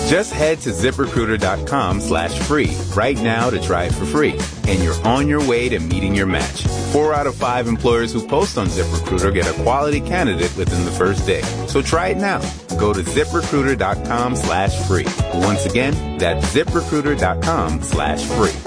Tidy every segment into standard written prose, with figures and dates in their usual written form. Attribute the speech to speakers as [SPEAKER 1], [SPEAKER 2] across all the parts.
[SPEAKER 1] Just head to ZipRecruiter.com/free right now to try it for free. And you're on your way to meeting your match. 4 out of 5 employers who post on ZipRecruiter get a quality candidate within the first day. So try it now. Go to ZipRecruiter.com/free. Once again, that's ZipRecruiter.com/free.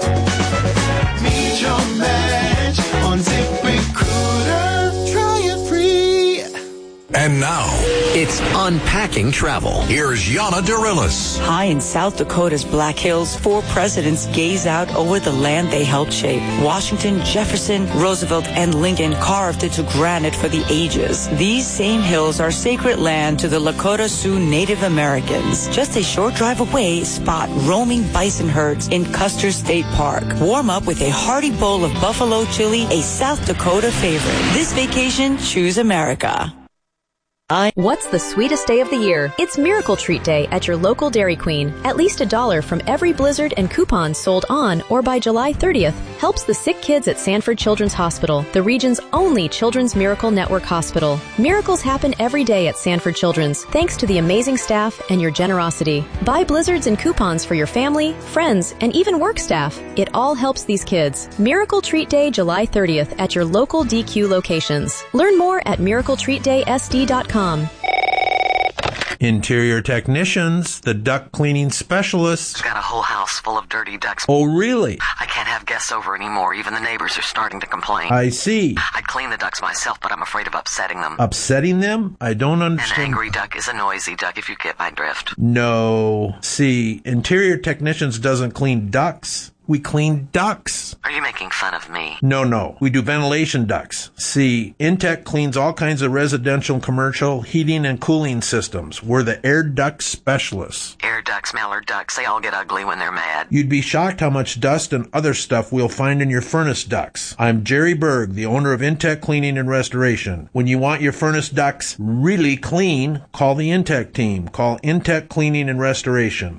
[SPEAKER 2] Meet your match on ZipRecruiter. Try it free.
[SPEAKER 3] And now,
[SPEAKER 4] it's Unpacking Travel.
[SPEAKER 3] Here's Yana Dorillis.
[SPEAKER 5] High in South Dakota's Black Hills, 4 presidents gaze out over the land they helped shape. Washington, Jefferson, Roosevelt, and Lincoln carved into granite for the ages. These same hills are sacred land to the Lakota Sioux Native Americans. Just a short drive away, spot roaming bison herds in Custer State Park. Warm up with a hearty bowl of buffalo chili, a South Dakota favorite. This vacation, choose America.
[SPEAKER 6] What's the sweetest day of the year? It's Miracle Treat Day at your local Dairy Queen. At least $1 from every Blizzard and coupons sold on or by July 30th helps the sick kids at Sanford Children's Hospital, the region's only Children's Miracle Network hospital. Miracles happen every day at Sanford Children's, thanks to the amazing staff and your generosity. Buy Blizzards and coupons for your family, friends, and even work staff. It all helps these kids. Miracle Treat Day, July 30th at your local DQ locations. Learn more at miracletreatdaysd.com.
[SPEAKER 7] Interior technicians, the duct cleaning specialists.
[SPEAKER 8] Got a whole house full of dirty ducts.
[SPEAKER 7] Oh, really?
[SPEAKER 8] I can't have guests over anymore. Even the neighbors are starting to complain.
[SPEAKER 7] I see.
[SPEAKER 8] I'd clean the ducts myself, but I'm afraid of upsetting them.
[SPEAKER 7] Upsetting them? I don't understand.
[SPEAKER 8] An angry duck is a noisy duck, if you get my drift.
[SPEAKER 7] No. See, interior technicians doesn't clean ducts. We clean ducts.
[SPEAKER 8] Are you making fun of me?
[SPEAKER 7] No. We do ventilation ducts. See, Intech cleans all kinds of residential and commercial heating and cooling systems. We're the air duct specialists.
[SPEAKER 8] Air ducts, mallard ducks, they all get ugly when they're mad.
[SPEAKER 7] You'd be shocked how much dust and other stuff we'll find in your furnace ducts. I'm Jerry Berg, the owner of Intech Cleaning and Restoration. When you want your furnace ducts really clean, call the Intech team. Call Intech Cleaning and Restoration,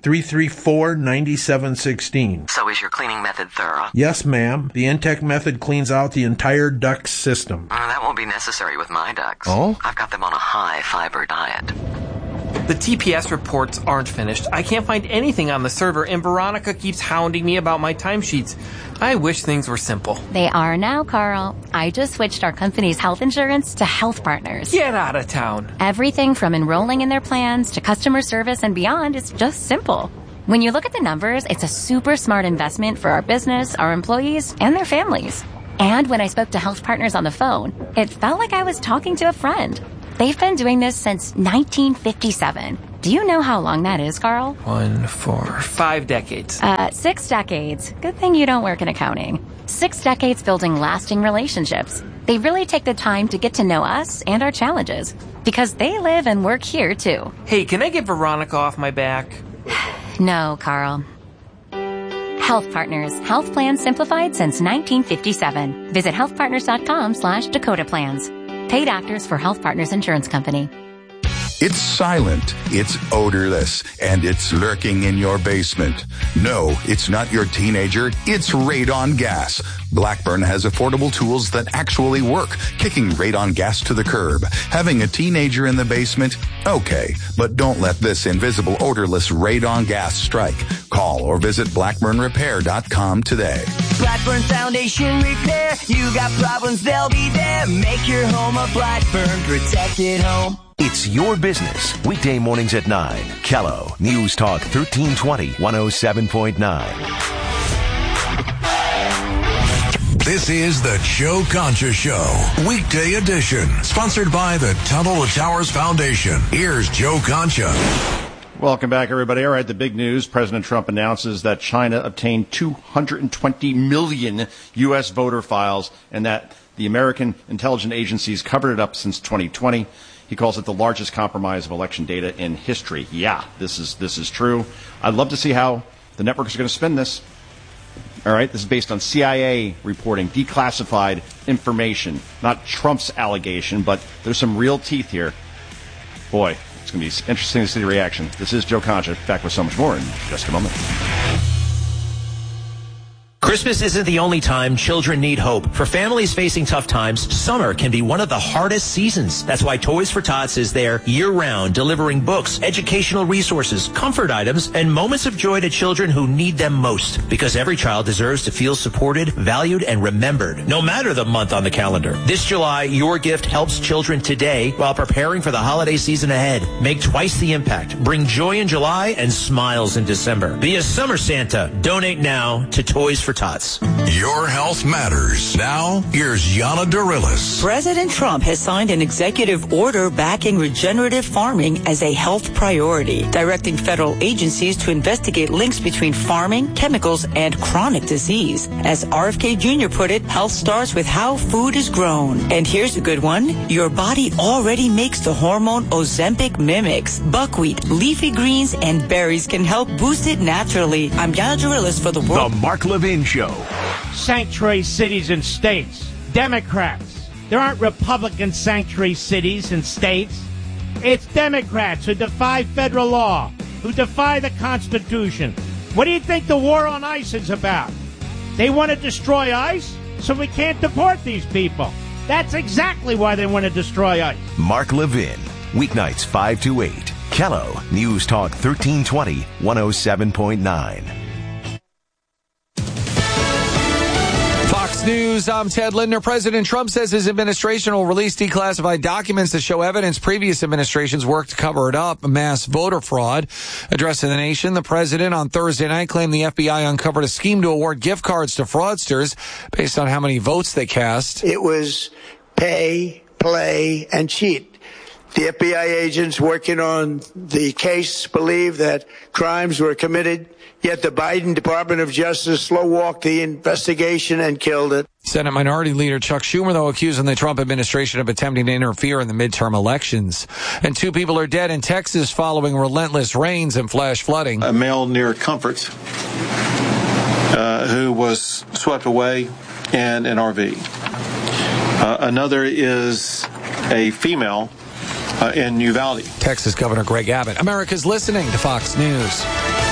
[SPEAKER 7] 334-9716.
[SPEAKER 8] So is your cleaning method thorough?
[SPEAKER 7] Yes, ma'am. The Intech method cleans out the entire duct system.
[SPEAKER 8] That won't be necessary with my ducts.
[SPEAKER 7] Oh?
[SPEAKER 8] I've got them on a high-fiber diet.
[SPEAKER 9] The TPS reports aren't finished. I can't find anything on the server, and Veronica keeps hounding me about my timesheets. I wish things were simple.
[SPEAKER 10] They are now, Carl. I just switched our company's health insurance to Health Partners.
[SPEAKER 9] Get out of town.
[SPEAKER 10] Everything from enrolling in their plans to customer service and beyond is just simple. When you look at the numbers, it's a super smart investment for our business, our employees, and their families. And when I spoke to Health Partners on the phone, it felt like I was talking to a friend. They've been doing this since 1957. Do you know how long that is, Carl?
[SPEAKER 9] 1, 4, 5 decades.
[SPEAKER 10] 6 decades. Good thing you don't work in accounting. 6 decades building lasting relationships. They really take the time to get to know us and our challenges, because they live and work here, too.
[SPEAKER 9] Hey, can I get Veronica off my back?
[SPEAKER 10] No, Carl. Health Partners. Health plans simplified since 1957. Visit healthpartners.com/Dakota Plans. Paid actors for Health Partners Insurance Company.
[SPEAKER 3] It's silent, it's odorless, and it's lurking in your basement. No, it's not your teenager, it's radon gas. Blackburn has affordable tools that actually work, kicking radon gas to the curb. Having a teenager in the basement? Okay, but don't let this invisible odorless radon gas strike. Call or visit blackburnrepair.com today.
[SPEAKER 11] Blackburn Foundation Repair. You got problems, they'll be there. Make your home a Blackburn protected home.
[SPEAKER 4] It's your business. Weekday mornings at 9. Kello News Talk 1320 107.9.
[SPEAKER 3] This is the Joe Concha Show, weekday edition, sponsored by the Tunnel to Towers Foundation. Here's Joe Concha.
[SPEAKER 12] Welcome back, everybody. All right, the big news. President Trump announces that China obtained 220 million U.S. voter files and that the American intelligence agencies covered it up since 2020. He calls it the largest compromise of election data in history. Yeah, this is true. I'd love to see how the networks are going to spin this. All right, this is based on CIA reporting, declassified information, not Trump's allegation, but there's some real teeth here. Boy, it's going to be interesting to see the reaction. This is Joe Concha, back with so much more in just a moment.
[SPEAKER 13] Christmas isn't the only time children need hope. For families facing tough times, summer can be one of the hardest seasons. That's why Toys for Tots is there year-round, delivering books, educational resources, comfort items, and moments of joy to children who need them most. Because every child deserves to feel supported, valued, and remembered, no matter the month on the calendar. This July, your gift helps children today while preparing for the holiday season ahead. Make twice the impact. Bring joy in July and smiles in December. Be a summer Santa. Donate now to Toys for Tots.
[SPEAKER 14] Your health matters. Now, here's Yana Dorillis.
[SPEAKER 5] President Trump has signed an executive order backing regenerative farming as a health priority, directing federal agencies to investigate links between farming, chemicals, and chronic disease. As RFK Jr. put it, health starts with how food is grown. And here's a good one. Your body already makes the hormone Ozempic mimics. Buckwheat, leafy greens, and berries can help boost it naturally. I'm Yana Dorillis for The World.
[SPEAKER 15] The Mark Levin Show.
[SPEAKER 16] Sanctuary cities and states. Democrats. There aren't Republican sanctuary cities and states. It's Democrats who defy federal law, who defy the Constitution. What do you think the war on ICE is about? They want to destroy ICE so we can't deport these people. That's exactly why they want to destroy ICE.
[SPEAKER 4] Mark Levin, weeknights 5 to 8. Kello, News Talk 1320, 107.9.
[SPEAKER 17] Fox News, I'm Ted Linder. President Trump says his administration will release declassified documents that show evidence previous administrations worked to cover it up, mass voter fraud. Addressing the nation, the president on Thursday night claimed the FBI uncovered a scheme to award gift cards to fraudsters based on how many votes they cast.
[SPEAKER 18] It was pay, play, and cheat. The FBI agents working on the case believe that crimes were committed, yet the Biden Department of Justice slow-walked the investigation and killed it.
[SPEAKER 17] Senate Minority Leader Chuck Schumer, though, accusing the Trump administration of attempting to interfere in the midterm elections. And 2 people are dead in Texas following relentless rains and flash flooding.
[SPEAKER 19] A male near Comforts who was swept away in an RV. Another is a female in Uvalde.
[SPEAKER 17] Texas Governor Greg Abbott. America's listening to Fox News.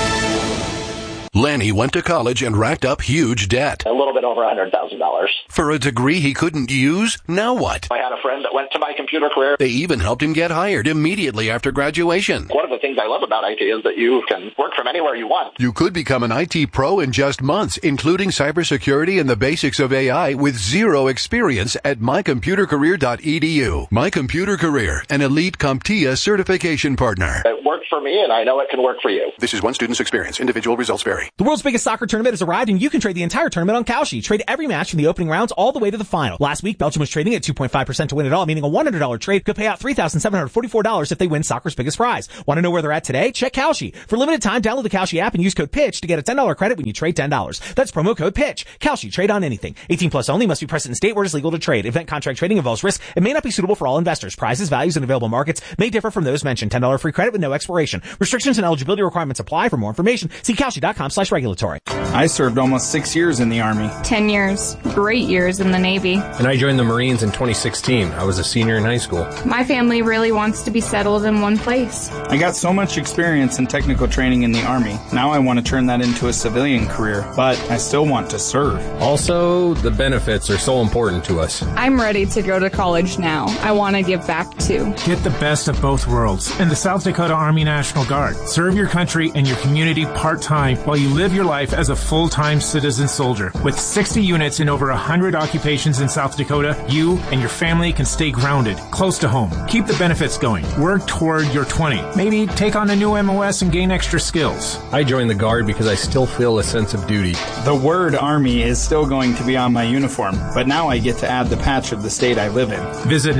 [SPEAKER 14] Lanny went to college and racked up huge debt.
[SPEAKER 20] A little bit over $100,000.
[SPEAKER 14] For a degree he couldn't use? Now what?
[SPEAKER 20] I had a friend that went to My Computer Career.
[SPEAKER 14] They even helped him get hired immediately after graduation.
[SPEAKER 20] One of the things I love about IT is that you can work from anywhere you want.
[SPEAKER 14] You could become an IT pro in just months, including cybersecurity and the basics of AI with zero experience at mycomputercareer.edu. My Computer Career, an elite CompTIA certification partner.
[SPEAKER 20] It worked for me, and I know it can work for you.
[SPEAKER 14] This is one student's experience. Individual results vary.
[SPEAKER 21] The world's biggest soccer tournament has arrived, and you can trade the entire tournament on Kalshi. Trade every match from the opening rounds all the way to the final. Last week, Belgium was trading at 2.5% to win it all, meaning a $100 trade could pay out $3,744 if they win soccer's biggest prize. Want to know where they're at today? Check Kalshi. For limited time, download the Kalshi app and use code PITCH to get a $10 credit when you trade $10. That's promo code PITCH. Kalshi. Trade on anything. 18 plus only. Must be present in state where it is legal to trade. Event contract trading involves risk and may not be suitable for all investors. Prizes, values, and available markets may differ from those mentioned. $10 free credit with no expiration. Restrictions and eligibility requirements apply. For more information, see Kalshi.com/regulatory.
[SPEAKER 22] I served almost 6 years in the Army.
[SPEAKER 23] 10 years. Great years in the Navy.
[SPEAKER 24] And I joined the Marines in 2016. I was a senior in high school.
[SPEAKER 23] My family really wants to be settled in one place.
[SPEAKER 22] I got so much experience and technical training in the Army. Now I want to turn that into a civilian career, but I still want to serve.
[SPEAKER 24] Also, the benefits are so important to us.
[SPEAKER 23] I'm ready to go to college now. I want to give back too.
[SPEAKER 25] Get the best of both worlds in the South Dakota Army National Guard. Serve your country and your community part-time while you live your life as a full-time citizen soldier. With 60 units in over 100 occupations in South Dakota, you and your family can stay grounded, close to home. Keep the benefits going. Work toward your 20. Maybe take on a new MOS and gain extra skills.
[SPEAKER 24] I joined the Guard because I still feel a sense of duty.
[SPEAKER 22] The word Army is still going to be on my uniform, but now I get to add the patch of the state I live in.
[SPEAKER 25] Visit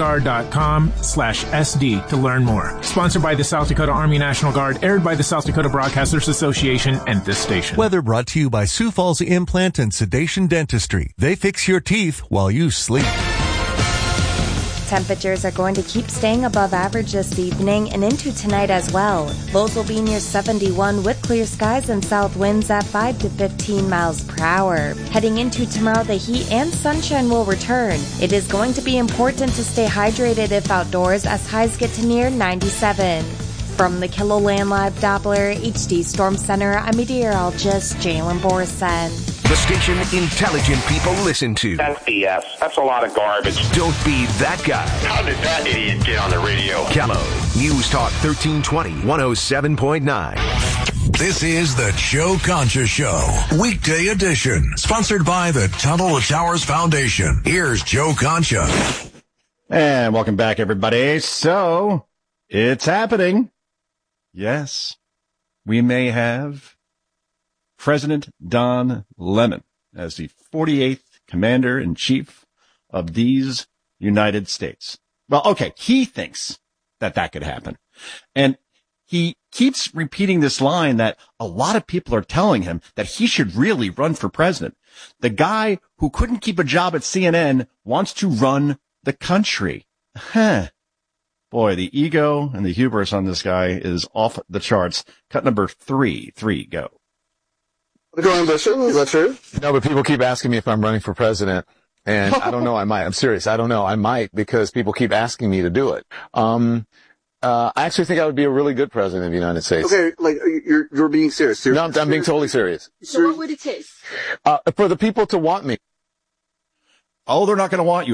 [SPEAKER 25] nationalguard.com/SD to learn more. Sponsored by the South Dakota Army National Guard, aired by the South Dakota Broadcasters Association and this station.
[SPEAKER 26] Weather brought to you by Sioux Falls Implant and Sedation Dentistry. They fix your teeth while you sleep.
[SPEAKER 27] Temperatures are going to keep staying above average this evening and into tonight as well. Lows will be near 71 with clear skies and south winds at 5 to 15 miles per hour. Heading into tomorrow, the heat and sunshine will return. It is going to be important to stay hydrated if outdoors as highs get to near 97. From the KiloLand Live Doppler HD Storm Center, I'm meteorologist Jalen Borson.
[SPEAKER 4] The station intelligent people listen to.
[SPEAKER 1] That's BS. That's a lot of garbage.
[SPEAKER 4] Don't be that guy.
[SPEAKER 1] How did that idiot get on the radio?
[SPEAKER 4] Callow, News Talk 1320, 107.9.
[SPEAKER 2] This is the Joe Concha Show, weekday edition, sponsored by the Tunnel Towers Foundation. Here's Joe Concha.
[SPEAKER 12] And welcome back, everybody. So, it's happening. Yes, we may have President Don Lemon as the 48th Commander-in-Chief of these United States. Well, okay, he thinks that could happen. And he keeps repeating this line that a lot of people are telling him that he should really run for president. The guy who couldn't keep a job at CNN wants to run the country. Boy, the ego and the hubris on this guy is off the charts. Cut number 3, go.
[SPEAKER 6] Go ambition, is that true? No, but people keep asking me if I'm running for president, and I don't know, I might. I'm serious. I don't know. I might, because people keep asking me to do it. I actually think I would be a really good president of the United States.
[SPEAKER 7] Okay, like, you're being serious.
[SPEAKER 6] No, I'm being totally serious.
[SPEAKER 7] So what would it take?
[SPEAKER 6] For the people to want me.
[SPEAKER 12] Oh, they're not going to want you.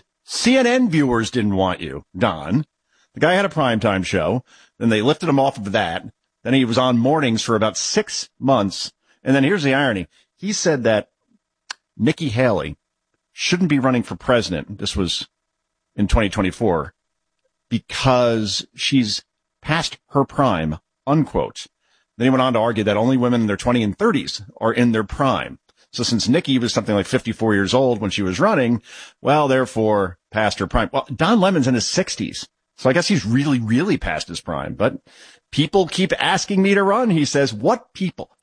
[SPEAKER 12] CNN viewers didn't want you, Don. The guy had a primetime show, then they lifted him off of that. Then he was on mornings for about 6 months. And then here's the irony. He said that Nikki Haley shouldn't be running for president. This was in 2024 because she's past her prime, unquote. Then he went on to argue that only women in their 20s and 30s are in their prime. So since Nikki was something like 54 years old when she was running, well, therefore past her prime. Well, Don Lemon's in his 60s. So I guess he's really, really past his prime, but people keep asking me to run. He says, what people?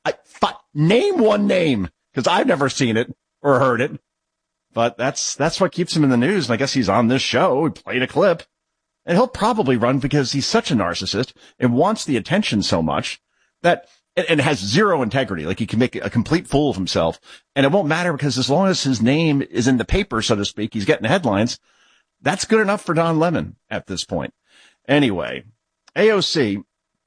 [SPEAKER 12] Name one name, because I've never seen it or heard it. But that's what keeps him in the news. And I guess he's on this show. He played a clip. And he'll probably run because he's such a narcissist and wants the attention so much that, and has zero integrity. Like he can make a complete fool of himself. And it won't matter because as long as his name is in the paper, so to speak, he's getting headlines. That's good enough for Don Lemon at this point. Anyway, AOC,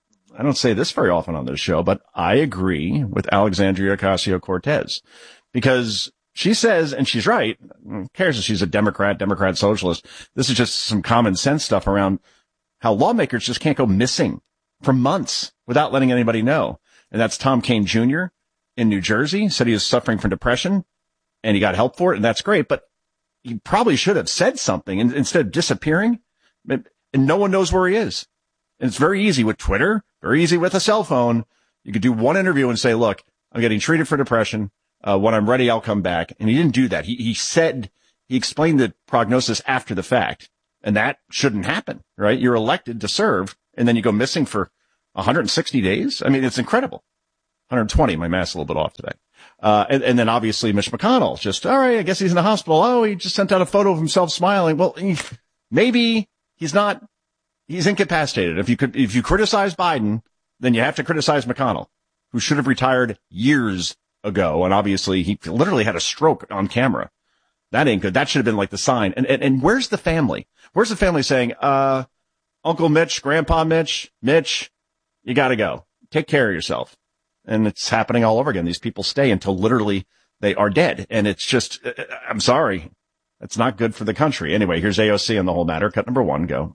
[SPEAKER 12] I don't say this very often on this show, but I agree with Alexandria Ocasio-Cortez because she says, and she's right, who cares if she's a Democrat socialist. This is just some common sense stuff around how lawmakers just can't go missing for months without letting anybody know. And that's Tom Kean Jr. in New Jersey said he was suffering from depression and he got help for it. And that's great. But he probably should have said something instead of disappearing. And no one knows where he is. And it's very easy with Twitter, very easy with a cell phone. You could do one interview and say, look, I'm getting treated for depression. When I'm ready, I'll come back. And he didn't do that. He explained the prognosis after the fact. And that shouldn't happen, right? You're elected to serve and then you go missing for 160 days. I mean, it's incredible. 120. My math's a little bit off today. And then obviously Mitch McConnell just, all right, I guess he's in the hospital. Oh, he just sent out a photo of himself smiling. Well, maybe he's not, he's incapacitated. If you criticize Biden, then you have to criticize McConnell, who should have retired years ago. And obviously he literally had a stroke on camera. That ain't good. That should have been like the sign. And where's the family? Where's the family saying, Uncle Mitch, Grandpa Mitch, you gotta go. Take care of yourself. And it's happening all over again. These people stay until literally they are dead. And it's just, I'm sorry. That's not good for the country. Anyway, here's AOC on the whole matter. Cut number 1, go.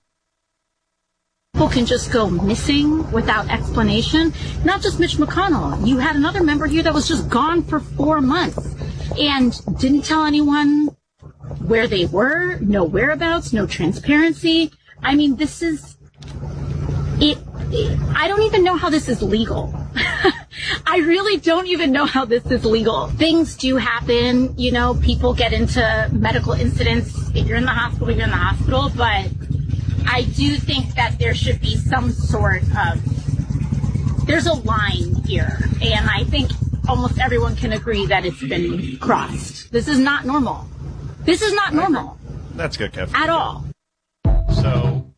[SPEAKER 8] People can just go missing without explanation. Not just Mitch McConnell. You had another member here that was just gone for 4 months and didn't tell anyone where they were, no whereabouts, no transparency. I mean, this is it. I don't even know how this is legal. I really don't even know how this is legal. Things do happen, you know, people get into medical incidents. If you're in the hospital, you're in the hospital. But I do think that there should be some sort of, there's a line here. And I think almost everyone can agree that it's been crossed. This is not normal. This is not normal.
[SPEAKER 12] That's good, Kev.
[SPEAKER 8] At all.
[SPEAKER 12] So,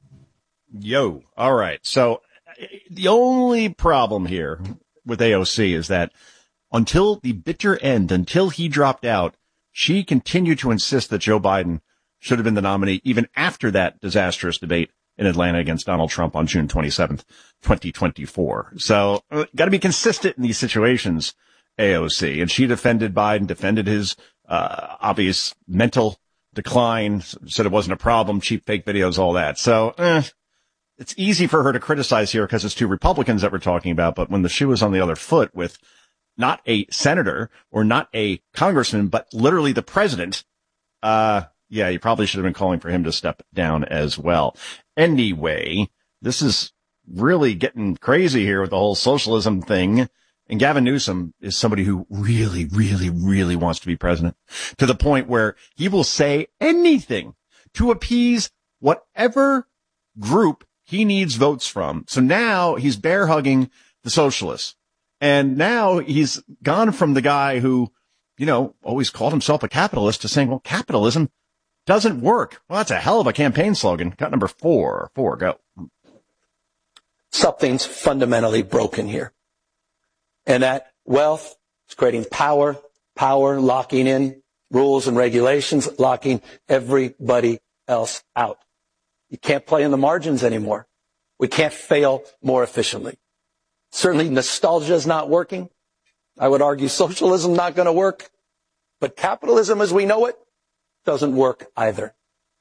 [SPEAKER 12] all right. So the only problem here with AOC is that until the bitter end, until he dropped out, she continued to insist that Joe Biden should have been the nominee even after that disastrous debate in Atlanta against Donald Trump on June 27th, 2024. So got to be consistent in these situations. AOC, and she defended Biden, defended his obvious mental decline, said it wasn't a problem, cheap fake videos, all that. So it's easy for her to criticize here because it's two Republicans that we're talking about, but when the shoe is on the other foot with not a senator or not a congressman, but literally the president, yeah, you probably should have been calling for him to step down as well. Anyway, this is really getting crazy here with the whole socialism thing. And Gavin Newsom is somebody who really, really, really wants to be president, to the point where he will say anything to appease whatever group he needs votes from. So now he's bear hugging the socialists. And now he's gone from the guy who, you know, always called himself a capitalist to saying, well, capitalism doesn't work. Well, that's a hell of a campaign slogan. Got number 4, go.
[SPEAKER 3] Something's fundamentally broken here. And that wealth is creating power locking in rules and regulations, locking everybody else out. You can't play in the margins anymore. We can't fail more efficiently. Certainly nostalgia is not working. I would argue socialism not going to work. But capitalism as we know it doesn't work either.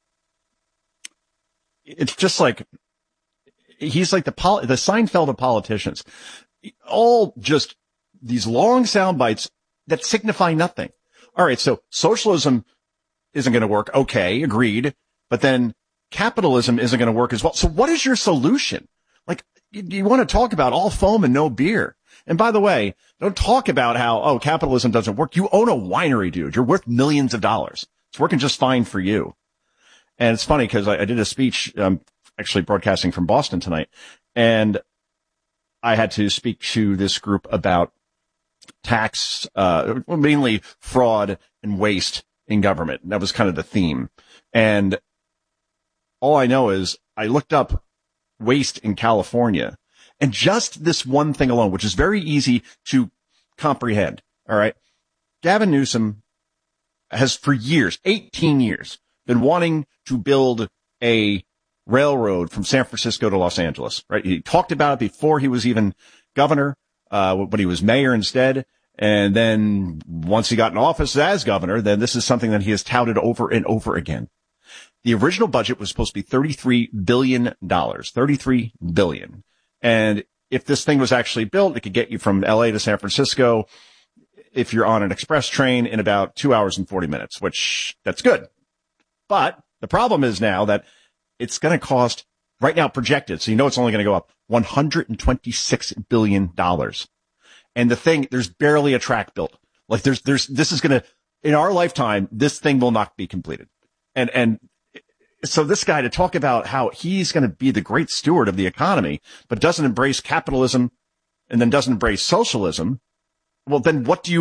[SPEAKER 12] It's just like, he's like the Seinfeld of politicians. All just these long sound bites that signify nothing. All right, so socialism isn't going to work. Okay, agreed. But then capitalism isn't going to work as well. So what is your solution? Like, you want to talk about all foam and no beer. And by the way, don't talk about how, oh, capitalism doesn't work. You own a winery, dude. You're worth millions of dollars. It's working just fine for you. And it's funny because I did a speech, actually broadcasting from Boston tonight, and I had to speak to this group about tax, mainly fraud and waste in government. That was kind of the theme. And all I know is I looked up waste in California, and just this one thing alone, which is very easy to comprehend. All right. Gavin Newsom has for years, 18 years, been wanting to build a railroad from San Francisco to Los Angeles, right? He talked about it before he was even governor, but he was mayor instead. And then once he got in office as governor, then this is something that he has touted over and over again. The original budget was supposed to be $33 billion, $33 billion. And if this thing was actually built, it could get you from LA to San Francisco, if you're on an express train, in about 2 hours and 40 minutes, which that's good. But the problem is now that it's going to cost, right now projected, so you know it's only going to go up, $126 billion. And the thing, there's barely a track built. Like this is going to, in our lifetime, this thing will not be completed. And so this guy, to talk about how he's going to be the great steward of the economy, but doesn't embrace capitalism and then doesn't embrace socialism, well, then what do you